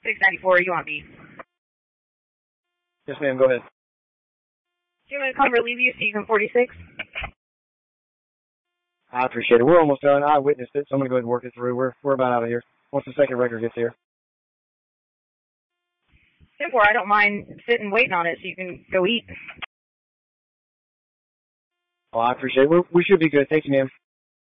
694, you want beef? Yes, ma'am, go ahead. Do you want me to come relieve you so you can 46? I appreciate it. We're almost done. I witnessed it, so I'm going to go ahead and work it through. We're about out of here. Once the second record gets here. 10-4, I don't mind sitting waiting on it so you can go eat. Well, I appreciate it. We should be good. Thank you, ma'am.